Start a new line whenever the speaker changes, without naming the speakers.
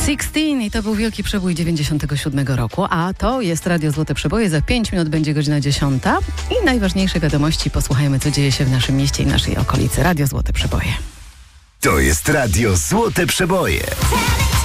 16 i to był wielki przebój 97 roku, a to jest Radio Złote Przeboje. Za 5 minut będzie godzina 10 i najważniejsze wiadomości. Posłuchajmy, co dzieje się w naszym mieście i naszej okolicy. Radio Złote Przeboje.
To jest Radio Złote Przeboje.